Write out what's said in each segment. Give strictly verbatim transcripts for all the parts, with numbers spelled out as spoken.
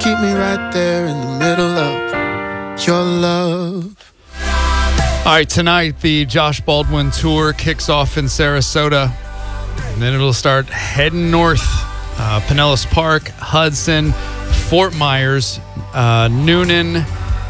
keep me right there in the middle of your love. All right, tonight the Josh Baldwin Tour kicks off in Sarasota, and then it'll start heading north. Uh, Pinellas Park, Hudson, Fort Myers, uh, Noonan,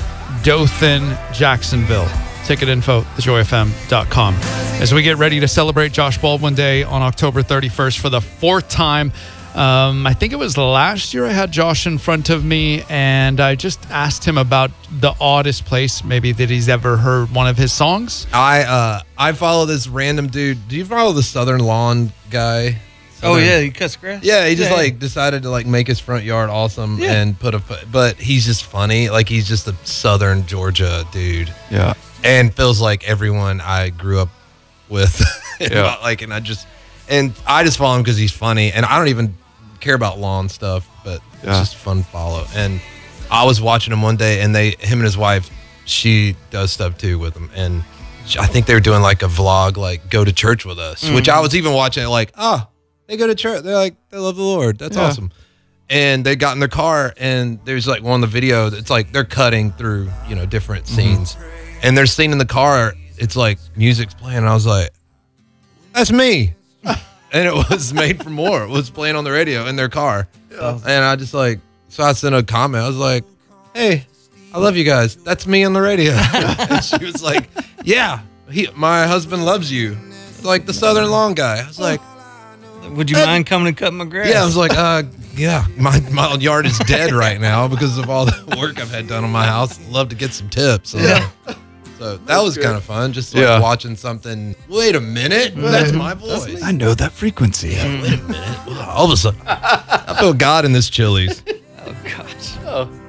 Dothan, Jacksonville. Ticket info, the joy f m dot com. As we get ready to celebrate Josh Baldwin Day on October thirty-first for the fourth time. Um, I think it was last year I had Josh in front of me, and I just asked him about the oddest place maybe that he's ever heard one of his songs. I uh, I follow this random dude. Do you follow the Southern Lawn guy? Oh yeah, he cuts grass. Yeah, he just yeah. like decided to like make his front yard awesome Yeah. and put a. But he's just funny. Like he's just a Southern Georgia dude. Yeah. And feels like everyone I grew up with. Yeah. Like, and I just and I just follow him because he's funny, and I don't even care about lawn stuff, but Yeah. it's just fun to follow. And I was watching him one day, and they, him and his wife, she does stuff too with him, and I think they were doing like a vlog, like go to church with us, mm. which I was even watching it like, oh, they go to church. They're like, they love the Lord. That's Yeah. awesome. And they got in their car, and there's like one of the videos. It's like they're cutting through, you know, different scenes, mm-hmm. and they're seeing in the car. It's like music's playing. And I was like, that's me. And it was Made for More. It was playing on the radio in their car. Yeah. And I just like, so I sent a comment. I was like, hey, I love you guys. That's me on the radio. And she was like, yeah, he, my husband loves you. Like the Southern Lawn guy. I was like, would you mind coming and cutting my grass? yeah, I was like, uh, yeah, my, my yard is dead right now because of all the work I've had done on my house. Love to get some tips. So, yeah. so that That's was kind of fun. Just like Yeah. watching something. Wait a minute. That's my voice. I know that frequency. Yeah, wait a minute. All of a sudden, I feel God in this Chili's. Oh gosh. Oh.